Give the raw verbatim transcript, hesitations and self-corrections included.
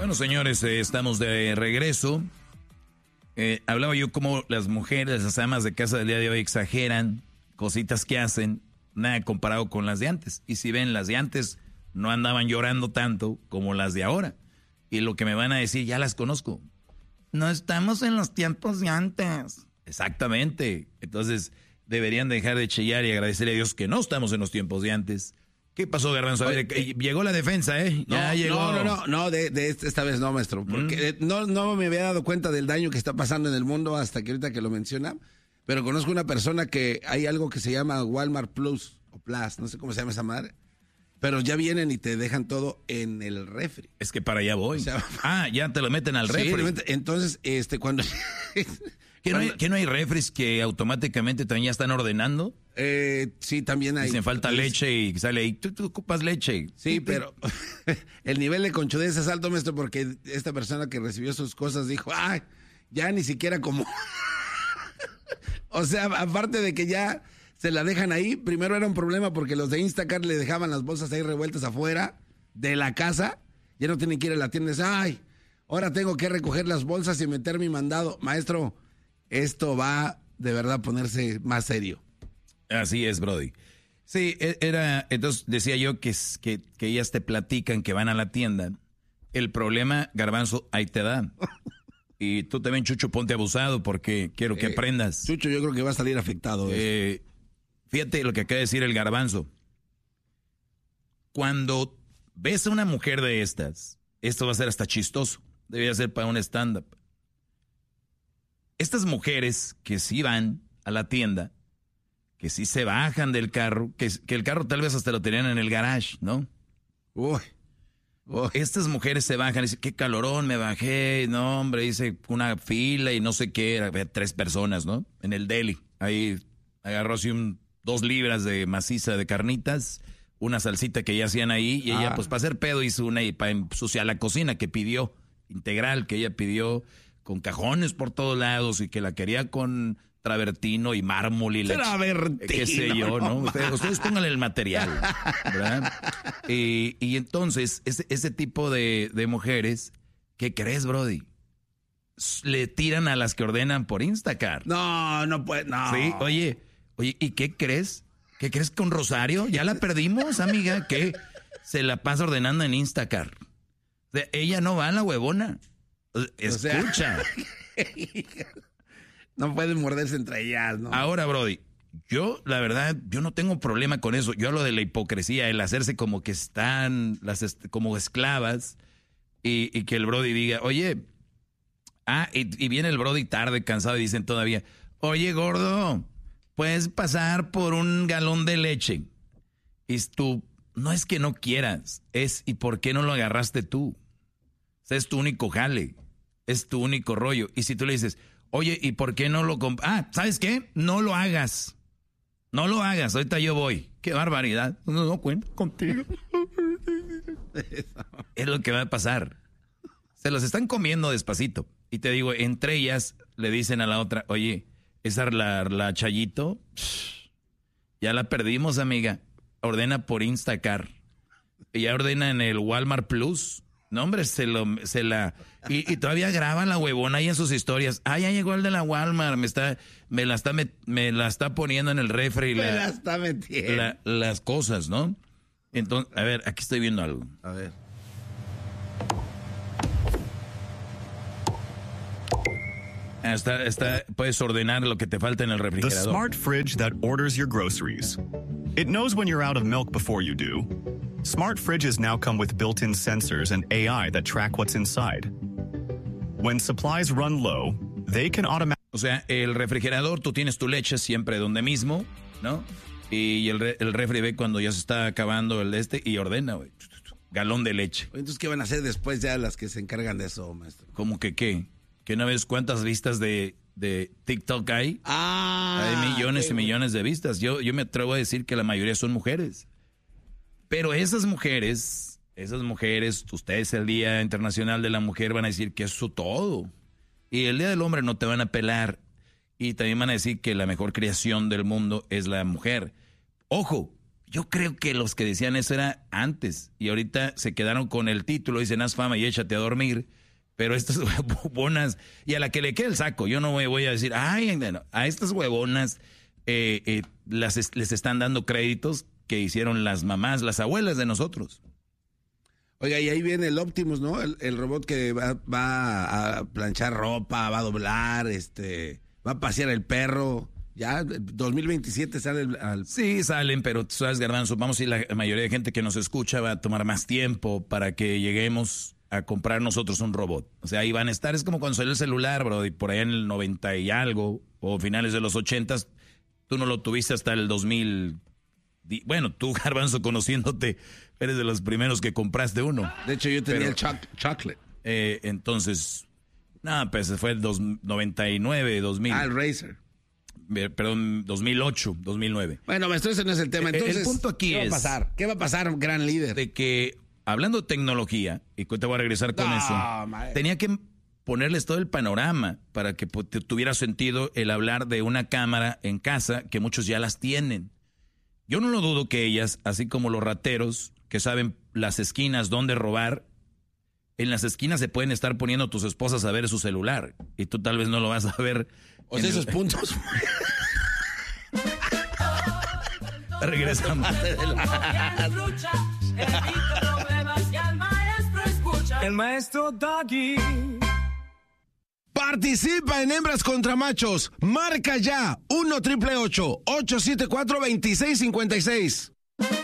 Bueno, señores, eh, estamos de regreso. Eh, hablaba yo como las mujeres, las amas de casa del día de hoy exageran cositas que hacen, nada comparado con las de antes. Y si ven, las de antes no andaban llorando tanto como las de ahora. Y lo que me van a decir, ya las conozco. No estamos en los tiempos de antes. Exactamente. Entonces, deberían dejar de chillar y agradecerle a Dios que no estamos en los tiempos de antes. ¿Qué pasó, Garbanzo? A ver, eh, llegó la defensa, ¿eh? Ya no, llegó. No, no, no, no de, de esta vez no, maestro. Porque mm. no, no me había dado cuenta del daño que está pasando en el mundo hasta que ahorita que lo menciona. Pero conozco una persona que hay algo que se llama Walmart Plus o Plus, no sé cómo se llama esa madre. Pero ya vienen y te dejan todo en el refri. Es que para allá voy. O sea, ah, ya te lo meten al refri. Sí, entonces, este, cuando... ¿Que no, hay, ¿Que no hay refris que automáticamente también ya están ordenando? Eh, sí, también hay. Dicen falta leche y sale ahí, tú, tú ocupas leche. Sí, pero el nivel de conchudez es alto, maestro, porque esta persona que recibió sus cosas dijo, ay, ya ni siquiera como... O sea, aparte de que ya se la dejan ahí, primero era un problema porque los de Instacart le dejaban las bolsas ahí revueltas afuera de la casa, ya no tienen que ir a la tienda y decir, ay, ahora tengo que recoger las bolsas y meter mi mandado. Maestro, esto va de verdad a ponerse más serio. Así es, Brody. Sí, era, entonces decía yo que, que, que ellas te platican que van a la tienda. El problema, Garbanzo, ahí te dan. Y tú también, Chucho, ponte abusado porque quiero que eh, aprendas. Chucho, yo creo que va a salir afectado. Eh, fíjate lo que acaba de decir el Garbanzo. Cuando ves a una mujer de estas, esto va a ser hasta chistoso. Debería ser para un stand-up. Estas mujeres que sí van a la tienda, que sí se bajan del carro, que, que el carro tal vez hasta lo tenían en el garage, ¿no? Uy. Oh. Estas mujeres se bajan y dicen, qué calorón, me bajé, no hombre, hice una fila y no sé qué, era, había tres personas, ¿no? En el deli, ahí agarró así un, dos libras de maciza de carnitas, una salsita que ya hacían ahí y ah. ella pues para hacer pedo hizo una y para ensuciar la cocina que pidió, integral, que ella pidió con cajones por todos lados y que la quería con travertino y mármol y la travertino, qué sé yo, ¿no? Ustedes, ustedes pónganle el material, ¿verdad? Y, y entonces, ese, ese tipo de, de mujeres, ¿qué crees, Brody? Le tiran a las que ordenan por Instacart. No, no puede, no. Sí, oye, oye, ¿y qué crees? ¿Qué crees con Rosario? ¿Ya la perdimos, amiga? ¿Qué? Se la pasa ordenando en Instacart. O sea, ella no va a la huevona. Escucha. O sea, no pueden morderse entre ellas, ¿no? Ahora, Brody, yo, la verdad, yo no tengo problema con eso. Yo hablo de la hipocresía, el hacerse como que están las est- como esclavas y, y que el Brody diga, oye, ah, y, y viene el Brody tarde, cansado y dicen todavía, oye, gordo, puedes pasar por un galón de leche. Y tú, no es que no quieras, es ¿y por qué no lo agarraste tú? O sea, es tu único jale, es tu único rollo. Y si tú le dices, oye, ¿y por qué no lo comp- Ah, ¿sabes qué? No lo hagas. No lo hagas, ahorita yo voy. Qué barbaridad. No, no cuento contigo. Es lo que va a pasar. Se los están comiendo despacito. Y te digo, entre ellas le dicen a la otra, oye, esa la, la Chayito, psh, ya la perdimos, amiga. Ordena por Instacart. Y ya ordena en el Walmart Plus. No, hombre, se, lo, se la... Y, y todavía graba la huevona ahí en sus historias. Ah, ya llegó el de la Walmart, me está, me la está, me, me la está poniendo en el refri. Me la, la está metiendo. La, las cosas, ¿no? Entonces, a ver, aquí estoy viendo algo. A ver. Está, está, puedes ordenar lo que te falta en el refrigerador. The smart fridge that orders your groceries. It knows when you're out of milk before you do. Smart fridges now come with built-in sensors and A I that track what's inside. When supplies run low, they can automatically... O sea, el refrigerador, tú tienes tu leche siempre donde mismo, ¿no? Y el, re, el refri ve cuando ya se está acabando el este y ordena, güey. Galón de leche. Entonces, ¿qué van a hacer después ya las que se encargan de eso, maestro? ¿Cómo que qué? ¿Que no ves cuántas vistas de, de TikTok hay? Ah, hay millones y bueno. millones de vistas. Yo, yo me atrevo a decir que la mayoría son mujeres. Pero esas mujeres, esas mujeres, ustedes el Día Internacional de la Mujer van a decir que es su todo. Y el Día del Hombre no te van a pelar. Y también van a decir que la mejor creación del mundo es la mujer. Ojo, Yo creo que los que decían eso era antes y ahorita se quedaron con el título, dicen haz fama y échate a dormir, pero estas huevonas, y a la que le quede el saco, yo no voy, voy a decir, ay, no, a estas huevonas eh, eh, las, les están dando créditos que hicieron las mamás, las abuelas de nosotros. Oiga, y ahí viene el Optimus, ¿no? El, el robot que va, va a planchar ropa, va a doblar, este, va a pasear el perro. Ya, dos mil veintisiete sale el, al... Sí, salen, pero tú sabes, Garbanzo, vamos a ir, la mayoría de gente que nos escucha va a tomar más tiempo para que lleguemos a comprar nosotros un robot. O sea, ahí van a estar, es como cuando salió el celular, bro, y por allá en el noventa y algo, o finales de los ochentas, tú no lo tuviste hasta el dos mil. Bueno, tú, Garbanzo, conociéndote, eres de los primeros que compraste uno. De hecho, yo tenía pero, el choc chocolate. Eh, entonces, nada, pues fue el dos, noventa y nueve, dos mil. Ah, el Razer. Perdón, dos mil ocho, dos mil nueve. Bueno, maestro, ese no es el tema. Entonces, el punto aquí ¿qué es... va a pasar? ¿Qué va a pasar, gran líder? De que, hablando de tecnología, y te voy a regresar con no, eso, madre. tenía que ponerles todo el panorama para que tuviera sentido el hablar de una cámara en casa, que muchos ya las tienen. Yo no lo dudo que ellas, así como los rateros, que saben las esquinas dónde robar, en las esquinas se pueden estar poniendo tus esposas a ver su celular, y tú tal vez no lo vas a ver. O sea, esos el... puntos... Regresamos. El maestro Doggy. Participa en Hembras contra Machos. Marca ya uno triple ocho, ocho siete cuatro, dos seis cinco seis.